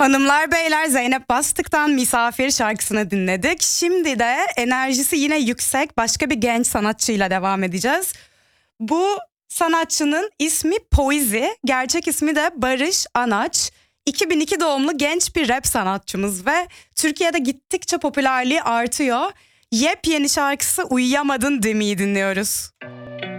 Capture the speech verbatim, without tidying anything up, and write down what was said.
Hanımlar beyler, Zeynep Bastık'tan Misafir şarkısını dinledik. Şimdi de enerjisi yine yüksek başka bir genç sanatçıyla devam edeceğiz. Bu sanatçının ismi Poizi, gerçek ismi de Barış Anaç. iki bin iki doğumlu genç bir rap sanatçımız ve Türkiye'de gittikçe popülerliği artıyor. Yepyeni şarkısı Uyuyamadın Demi'yi dinliyoruz.